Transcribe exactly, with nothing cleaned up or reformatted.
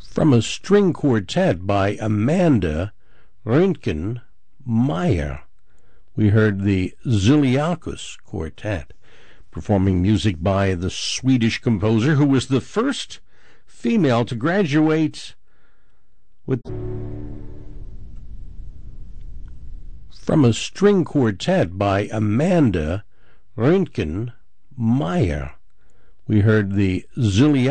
From a string quartet by Amanda Röntgen Meyer, we heard the Ziliakos Quartet, performing music by the Swedish composer who was the first female to graduate with... From a string quartet by Amanda Röntgen Meyer, we heard the Ziliakos